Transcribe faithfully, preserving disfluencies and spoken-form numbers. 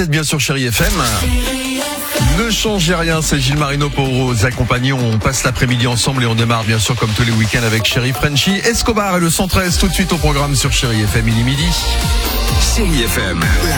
êtes bien sur Chérie F M. Ne changez rien, c'est Gilles Marino pour vous accompagner. On passe l'après-midi ensemble et on démarre bien sûr comme tous les week-ends avec Chérie Frenchy. Escobar et le cent treize tout de suite au programme sur Chérie F M, il est midi. Chérie F M.